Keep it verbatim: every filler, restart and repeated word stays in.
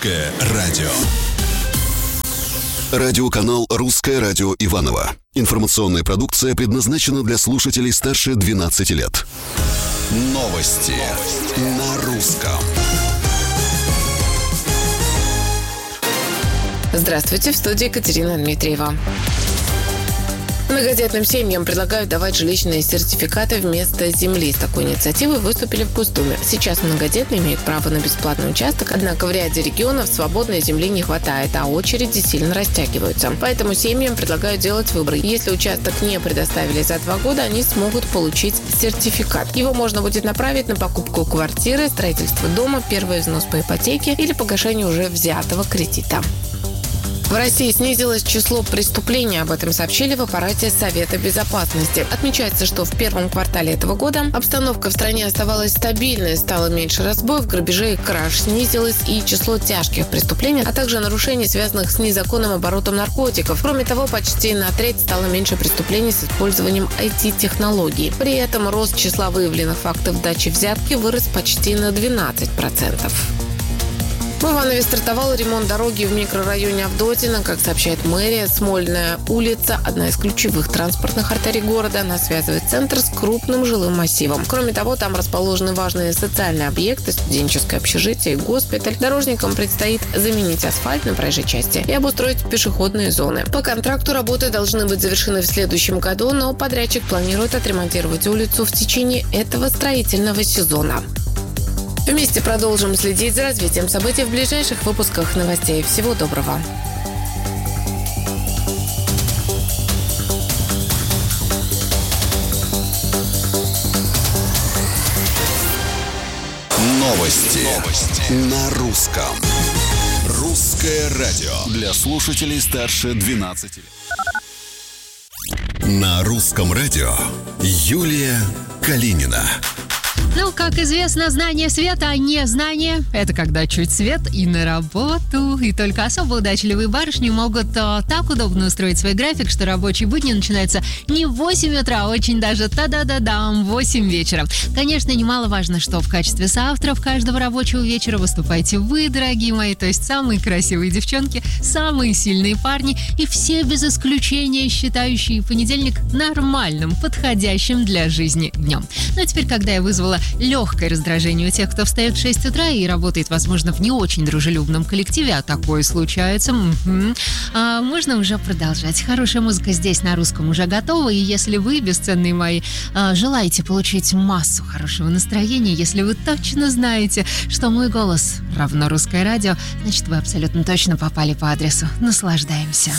Русское радио. Радиоканал «Русское радио» Иваново. Информационная продукция предназначена для слушателей старше двенадцати лет. Новости на русском. Здравствуйте, в студии Екатерина Дмитриева. Многодетным семьям предлагают давать жилищные сертификаты вместо земли. С такой инициативой выступили в Госдуме. Сейчас многодетные имеют право на бесплатный участок, однако в ряде регионов свободной земли не хватает, а очереди сильно растягиваются. Поэтому семьям предлагают делать выбор. Если участок не предоставили за два года, они смогут получить сертификат. Его можно будет направить на покупку квартиры, строительство дома, первый взнос по ипотеке или погашение уже взятого кредита. В России снизилось число преступлений. Об этом сообщили в аппарате Совета Безопасности. Отмечается, что в первом квартале этого года обстановка в стране оставалась стабильной. Стало меньше разбоев, грабежей и краж. Снизилось и число тяжких преступлений, а также нарушений, связанных с незаконным оборотом наркотиков. Кроме того, почти на треть стало меньше преступлений с использованием ай ти-технологий. При этом рост числа выявленных фактов дачи взятки вырос почти на двенадцать процентов. В Иванове стартовал ремонт дороги в микрорайоне Авдотина. Как сообщает мэрия, Смольная улица – одна из ключевых транспортных артерий города. Она связывает центр с крупным жилым массивом. Кроме того, там расположены важные социальные объекты, студенческое общежитие и госпиталь. Дорожникам предстоит заменить асфальт на проезжей части и обустроить пешеходные зоны. По контракту работы должны быть завершены в следующем году, но подрядчик планирует отремонтировать улицу в течение этого строительного сезона. Вместе продолжим следить за развитием событий в ближайших выпусках новостей. Всего доброго. Новости, Новости. На русском. Русское радио. Для слушателей старше двенадцати лет. На русском радио Юлия Калинина. Ну, как известно, знание света, а не знание – это когда чуть свет и на работу. И только особо удачливые барышни могут а, так удобно устроить свой график, что рабочие будни начинаются не в восемь утра, а очень даже та-да-да-дам, в восемь вечера. Конечно, немаловажно, что в качестве соавторов каждого рабочего вечера выступаете вы, дорогие мои, то есть самые красивые девчонки, самые сильные парни и все без исключения считающие понедельник нормальным, подходящим для жизни днем. Ну а теперь, когда я вызвала легкое раздражение у тех, кто встает в шесть утра и работает, возможно, в не очень дружелюбном коллективе, а такое случается, угу. а, можно уже продолжать. Хорошая музыка здесь на русском уже готова, и если вы, бесценные мои, а, желаете получить массу хорошего настроения, если вы точно знаете, что мой голос равно русское радио, значит, вы абсолютно точно попали по адресу. Наслаждаемся.